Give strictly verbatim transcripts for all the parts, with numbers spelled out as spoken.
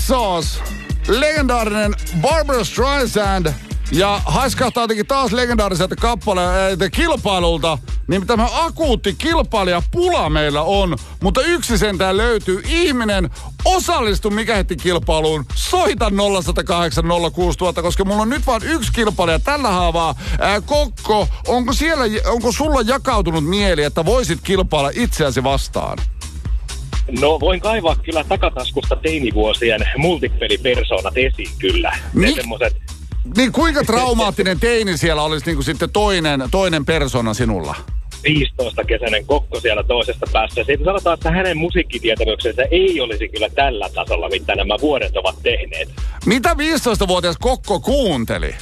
Exos, legendaarinen Barbra Streisand. Ja haiskahtaa jotenkin taas legendaariselta kappaleelta kilpailulta. Niin tämä akuutti kilpailijapula meillä on. Mutta yksi sentään löytyy. Ihminen, osallistu Mikä Hitti -kilpailuun. Soita nolla yksi nolla kahdeksan nolla kuusi nolla nolla nolla, koska mulla on nyt vaan yksi kilpailija tällä haavaa. Ää, Kokko, onko, siellä, onko sulla jakautunut mieli, että voisit kilpailla itseäsi vastaan? No voin kaivaa kyllä takataskusta teinivuosien multipelipersoonat esiin kyllä. Niin, semmoset... niin kuinka traumaattinen teini siellä olisi niin kuin sitten toinen, toinen persona sinulla? viisitoistakesäinen Kokko siellä toisesta päässä. Siitä sanotaan, että hänen musiikkitietämyksensä ei olisi kyllä tällä tasolla, mitä nämä vuodet ovat tehneet. Mitä viisitoistavuotias Kokko kuunteli?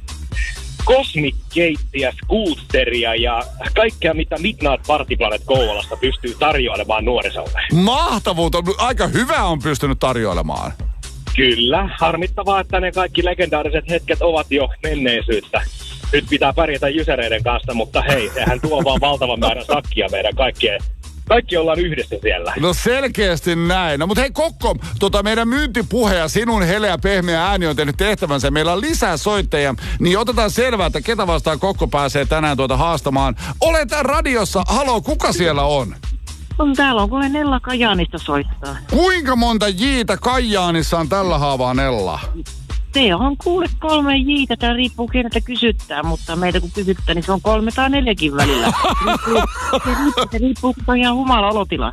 Cosmic Gatea, Scooteria ja kaikkea, mitä Midnight Party Planet Kouvolasta pystyy tarjoilemaan nuorisolle. Mahtavuutta. Aika hyvä on pystynyt tarjoilemaan. Kyllä. Harmittavaa, että ne kaikki legendaariset hetket ovat jo menneisyyttä. Nyt pitää pärjätä jysäreiden kanssa, mutta hei, sehän tuo vaan valtavan määrän sakkia meidän kaikkien. Kaikki ollaan yhdessä siellä. No selkeästi näin. No mutta hei Kokko, tota meidän myyntipuhe ja sinun heleä pehmeä ääni on tehnyt tehtävänsä. Meillä on lisää soittajia, niin otetaan selvää, että ketä vastaan Kokko pääsee tänään tuota haastamaan. Olet radiossa. Haloo, kuka siellä on? On täällä on, kun Nella Kajaanista soittaa. Kuinka monta jiitä Kajaanissa on tällä haavaa, Nella? Se on kuule kolme jiitä, tämä riippuu keneltä kysyttää, mutta meitä kun kysyttää, niin se on kolme tai neljäkin välillä. Riippuu, se riippuu, se riippuu kun on ihan humala olotila.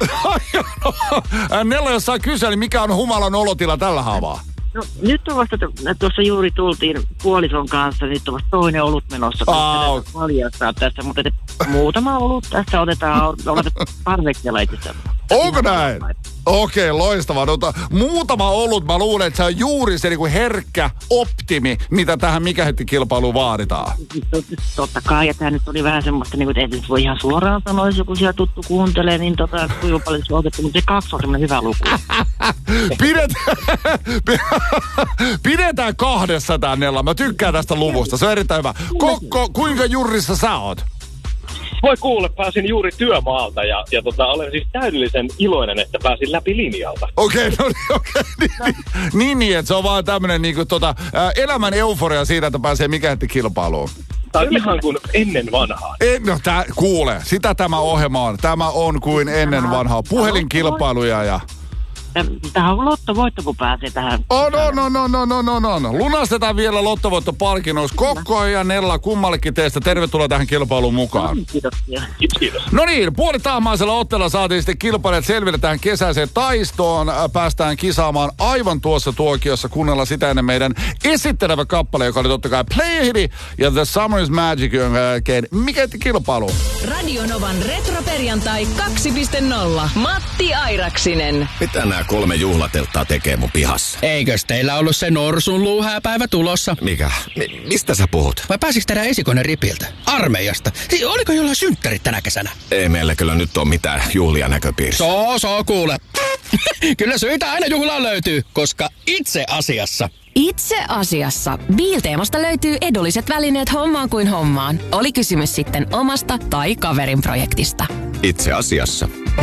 Nella, jos saa kysyä, niin mikä on humalan olotila tällä haavaa? No nyt on vasta, tuossa juuri tultiin puolison kanssa, nyt on vasta toinen olut menossa, koska paljastaa tässä, mutta muutama olut tässä otetaan, otetaan parveksella itse. Onko näin? Okei, okay, loistavaa. No, muutama olut, mä luulen, että se on juuri se niinku herkkä optimi, mitä tähän Mikä Hitti -kilpailuun vaaditaan. Totta kai, ja tämä nyt oli vähän semmoista, niin kuin, että ei voi ihan suoraan sanoa, jos joku siellä tuttu kuuntelee, niin tota, kuinka paljon se on otettu, mutta se kaksi on semmoinen hyvä luku. Pidetään, pidetään kahdessa tää, Nella. Mä tykkään tästä luvusta, se on erittäin hyvä. Kokko, kuinka jurrissa sä oot? Voi kuule, pääsin juuri työmaalta ja, ja tota, olen siis täydellisen iloinen, että pääsin läpi linjalta. Okei, okay, no niin, okei. Okay, niin, niin, niin, että se on vaan tämmönen niinku tota, ä, elämän euforia siitä, että pääsee Mikä Hitti -kilpailuun. Tämä on ihan kuin ennen vanhaa. En, no tää, kuule, sitä tämä ohjelma on. Tämä on kuin ennen vanhaa. Puhelinkilpailuja ja... Tähän on lottovoitto, kun pääsee tähän. Oh, no, no, no, no, no, no, no. Lunastetaan vielä lottovoittopalkinnoissa. Kokko ja Nella, kummallekin teistä tervetuloa tähän kilpailuun mukaan. Kiitoksia. Kiitos. No niin, puolitaamaisella otteella saatiin sitten kilpailijat selville tähän kesäiseen taistoon. Päästään kisaamaan aivan tuossa tuokiossa. Kuunnella sitä ennen meidän esittelevä kappale, joka oli totta kai Play Hiti ja The Summer is Magic, jonka jälkeen Mikä Hitti -kilpailu. Radio Novan retroperjantai kaksi piste nolla. Matti Airaksinen. Mitä nää kolme juhlatelttaa tekee mun pihassa? Eikös teillä ollut se norsun luuhääpäivä tulossa? Mikä? Mi- mistä sä puhut? Vai pääsikö teidän esikoinen ripiltä? Armeijasta? Si- oliko jollain synttärit tänä kesänä? Ei meillä kyllä nyt ole mitään juhlia näköpiirissä. Soo, soo, kuule. Kyllä syitä aina juhlaan löytyy, koska itse asiassa... Itse asiassa Biilteemasta löytyy edulliset välineet hommaan kuin hommaan. Oli kysymys sitten omasta tai kaverin projektista. Itse asiassa.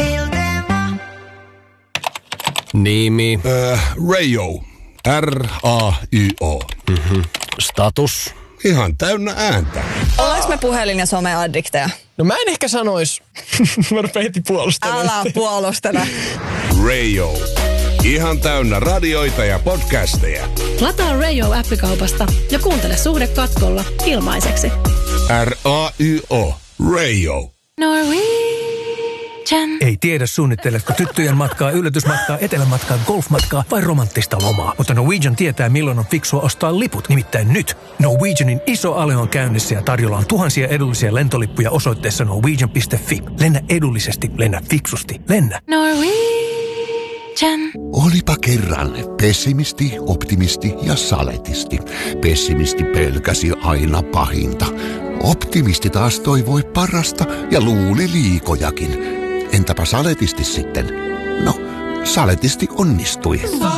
Nimi. Äh, Rayo. R A Y O. Mm-hmm. Status. Ihan täynnä ääntä. Ollaanko me puhelin- ja some-addikteja? No mä en ehkä sanois. Mä rupean heti puolustelemaan. Älä puolustele. Rayo. Ihan täynnä radioita ja podcasteja. Lataa Rayo-appikaupasta ja kuuntele Suhde katkolla ilmaiseksi. R A Y O. Rayo. Norwegian. Ei tiedä, suunnitteletko tyttöjen matkaa, yllätysmatkaa, etelämatkaa, golfmatkaa vai romanttista lomaa. Mutta Norwegian tietää, milloin on fiksua ostaa liput. Nimittäin nyt. Norwegianin iso ale on käynnissä ja tarjolla on tuhansia edullisia lentolippuja osoitteessa norwegian piste fi. Lennä edullisesti, lennä fiksusti, lennä. Norwegian. Olipa kerran pessimisti, optimisti ja saletisti. Pessimisti pelkäsi aina pahinta. Optimisti taas toivoi parasta ja luuli liikojakin. Entäpä saletisti sitten? No, saletisti onnistui.